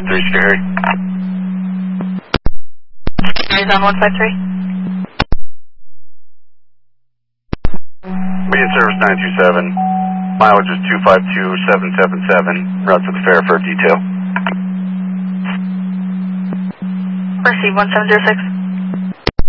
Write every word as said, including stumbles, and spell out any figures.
three, Scary. Scary's on one five three. Immediate service nine two seven. Mileage is two five two seven seven seven. Route to the Fairford detail. Receive one seven zero six.